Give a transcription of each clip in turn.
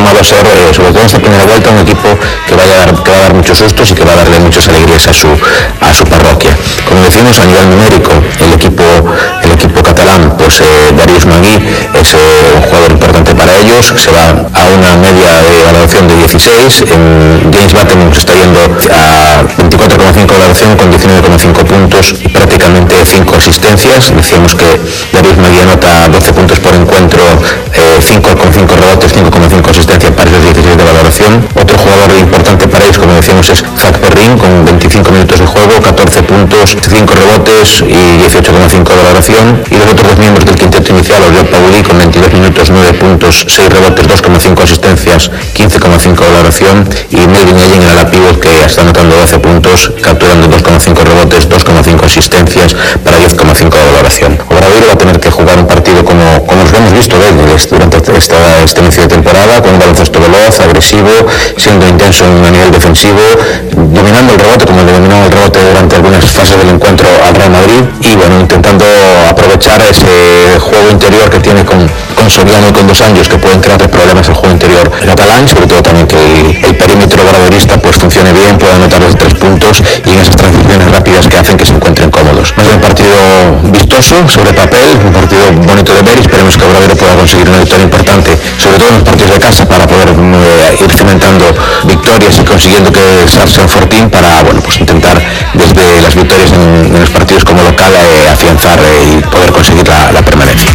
llamado a ser, sobre todo en esta primera vuelta, un equipo que va a dar muchos sustos y que va a darle muchas alegrías a su parroquia. Como decimos, a nivel numérico, el equipo catalán, pues Darius Magui es un jugador importante para ellos, se va a una media de valoración de 16, James Bateman se está yendo a 24,5 valoración con 19,5 puntos y prácticamente 5 asistencias. Decíamos que Darius Magui anota 12 puntos por encuentro, 5,5 rebotes, 5,5 asistencias para esos 16 de valoración. Otro jugador importante para ellos, como decíamos, es Zach Perrin, con 25 minutos de juego, 14 puntos, 5 rebotes y 18,5 de valoración. Y los otros dos miembros del quinteto inicial, Oriol Pauli, con 22 minutos, 9 puntos, 6 rebotes, 2,5 asistencias, 15,5 de valoración. Y Melvin Ellen, en la pívot, que está anotando 12 puntos, capturando 2,5 rebotes, 2,5 asistencias para 10,5 de valoración. Obradoiro va a tener que jugar un partido como los hemos visto durante este inicio de temporada, con un baloncesto veloz, agresivo, siendo intenso a nivel defensivo, dominando el rebote como dominó el rebote durante algunas fases del encuentro al Real Madrid, y bueno, intentando aprovechar ese juego interior que tiene con Soriano y con Dos Anjos, que pueden crear problemas al juego interior catalán, sobre todo también que el perímetro obradoirista pues funcione bien, pueda anotar los 3 puntos y en esas transiciones rápidas que hacen que se encuentren cómodos. Va a ser un partido vistoso sobre papel, un partido bonito de ver, y esperemos que Obradoiro pueda conseguir una victoria importante, sobre todo en los partidos de casa, para poder ir cimentando victorias y consiguiendo que SAR sea un fortín para, bueno, pues intentar desde las victorias en los partidos como local afianzar y poder conseguir la permanencia.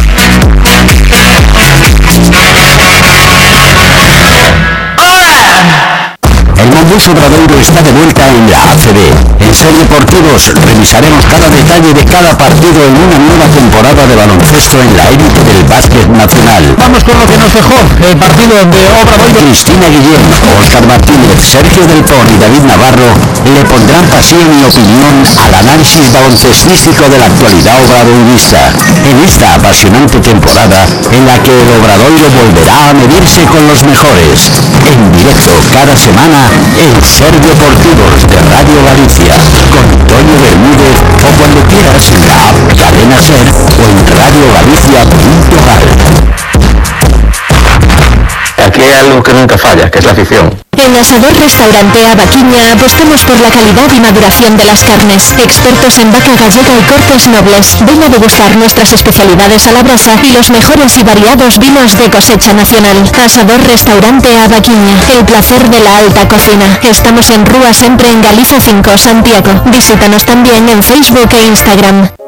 El Monbus Obradoiro está de vuelta en la ACB. En Ser Deportivos revisaremos cada detalle de cada partido en una nueva temporada de baloncesto en la élite del básquet nacional. Vamos con lo que nos dejó el partido de Obradoiro. Cristina Guillén, Óscar Martínez, Sergio Del Pon y David Navarro le pondrán pasión y opinión al análisis baloncestístico de la actualidad obradoirista. En esta apasionante temporada en la que el Obradoiro volverá a medirse con los mejores. En directo cada semana en Ser Deportivos de Radio Galicia, con Antonio Bermúdez, o cuando quieras en la app Cadena Ser o en radiogalicia.gal. Aquí hay algo que nunca falla, que es la afición. En Asador Restaurante Abaquiña apostamos por la calidad y maduración de las carnes. Expertos en vaca gallega y cortes nobles. Ven a degustar nuestras especialidades a la brasa y los mejores y variados vinos de cosecha nacional. Asador Restaurante Abaquiña. El placer de la alta cocina. Estamos en Rúa Sempre en Galiza 5, Santiago. Visítanos también en Facebook e Instagram.